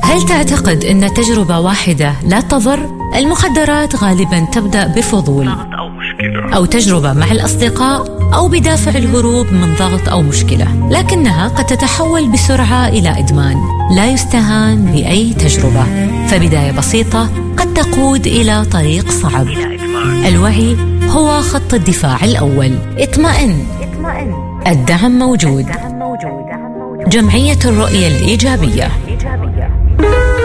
هل تعتقد أن تجربة واحدة لا تضر؟ المخدرات غالباً تبدأ بفضول أو تجربة مع الأصدقاء أو بدافع الهروب من ضغط أو مشكلة، لكنها قد تتحول بسرعة إلى إدمان. لا يستهان بأي تجربة، فبداية بسيطة قد تقود إلى طريق صعب. الوعي هو خط الدفاع الأول. اطمئن، الدعم موجود. جمعية الرؤية الإيجابية.